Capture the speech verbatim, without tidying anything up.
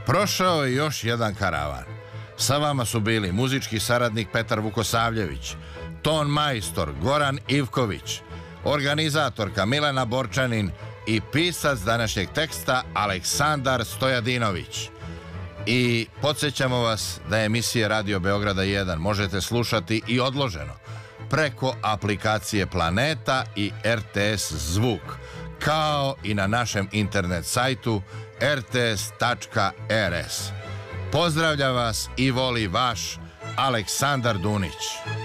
Prošao je još jedan karavan. Sa vama su bili muzički saradnik Petar Vukosavljević, ton majstor Goran Ivković, organizatorka Milena Borčanin i pisac današnjeg teksta Aleksandar Stojadinović. I podsjećamo vas da emisije Radio Beograda jedan možete slušati i odloženo preko aplikacije Planeta i R T S Zvuk, kao i na našem internet sajtu r t s tačka r s. Pozdravlja vas i voli vaš Aleksandar Dunić.